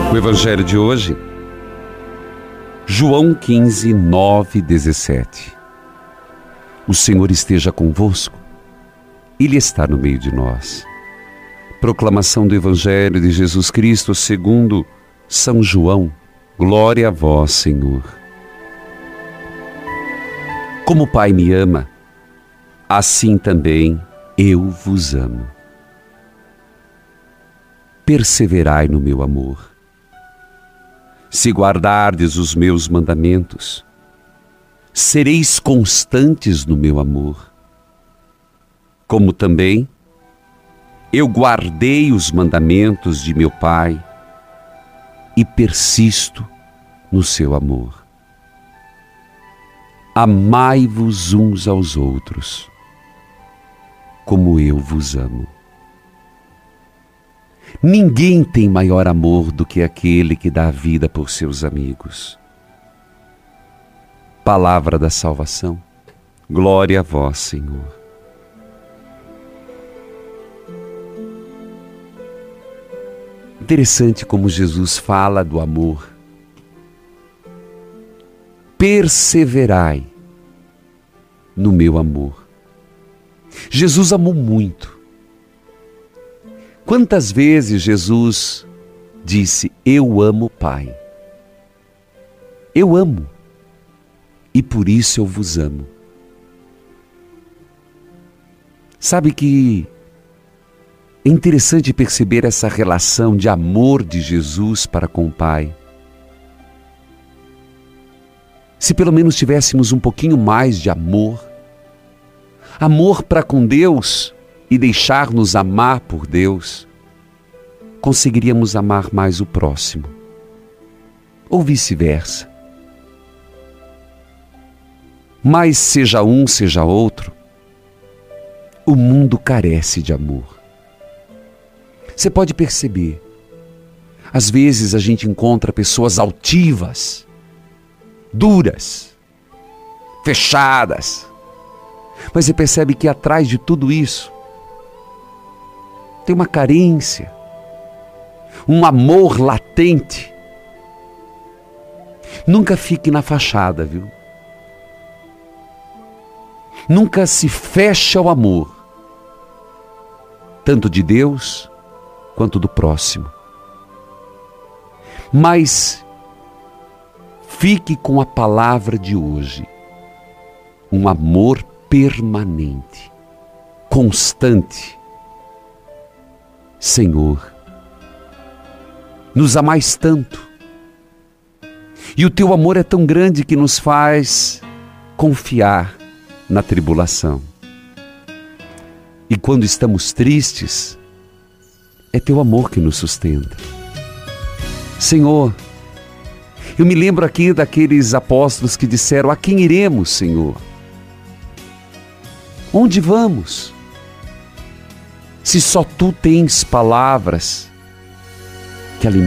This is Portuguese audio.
O Evangelho de hoje, João 15, 9, 17. O Senhor esteja convosco, Ele está no meio de nós. Proclamação do Evangelho de Jesus Cristo segundo São João. Glória a vós, Senhor. Como o Pai me ama, assim também eu vos amo. Perseverai no meu amor. Se guardardes os meus mandamentos, sereis constantes no meu amor. Como também eu guardei os mandamentos de meu Pai e persisto no seu amor. Amai-vos uns aos outros, como eu vos amo. Ninguém tem maior amor do que aquele que dá a vida por seus amigos. Palavra da salvação. Glória a vós, Senhor. Interessante como Jesus fala do amor. Perseverai no meu amor. Jesus amou muito. Quantas vezes Jesus disse, eu amo o Pai. Eu amo. E por isso eu vos amo. Sabe que é interessante perceber essa relação de amor de Jesus para com o Pai. Se pelo menos tivéssemos um pouquinho mais de amor para com Deus e deixar-nos amar por Deus, conseguiríamos amar mais o próximo. Ou vice-versa. Mas seja um, seja outro, o mundo carece de amor. Você pode perceber, às vezes a gente encontra pessoas altivas, duras, fechadas, mas você percebe que atrás de tudo isso tem uma carência, um amor latente. Nunca fique na fachada, viu? Nunca se feche ao amor, tanto de Deus quanto do próximo. Mas fique com a palavra de hoje, um amor permanente, constante. Senhor, nos amais tanto, e o teu amor é tão grande que nos faz confiar na tribulação. E quando estamos tristes, é teu amor que nos sustenta. Senhor, eu me lembro aqui daqueles apóstolos que disseram, a quem iremos, Senhor? Onde vamos? Se só tu tens palavras que alimentam